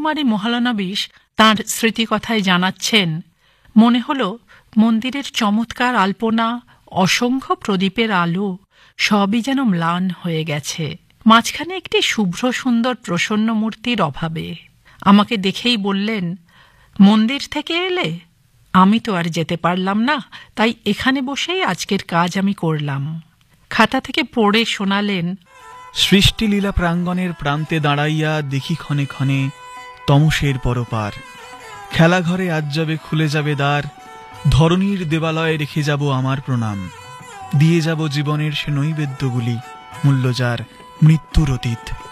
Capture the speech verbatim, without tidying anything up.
কুমারী মহলানবিশ তাঁর স্মৃতিকথায় জানাচ্ছেন, মনে হল মন্দিরের চমৎকার আলপনা, অসংখ্য প্রদীপের আলো সবই যেন ম্লান হয়ে গেছে, মাঝখানে একটি শুভ্র সুন্দর প্রসন্ন মূর্তির অভাবে। আমাকে দেখেই বললেন, মন্দির থেকে এলে? আমি তো আর যেতে পারলাম না, তাই এখানে বসেই আজকের কাজ আমি করলাম। খাতা থেকে পড়ে শোনালেন, সৃষ্টিলীলা প্রাঙ্গণের প্রান্তে দাঁড়াইয়া দেখি ক্ষণে ক্ষণে তমসের পরপার। খেলাঘরে আজ যাবে খুলে যাবে দ্বার, ধরণীর দেবালয়ে রেখে যাব আমার প্রণাম, দিয়ে যাব জীবনের সে নৈবেদ্যগুলি, মূল্য যার মৃত্যুর অতীত।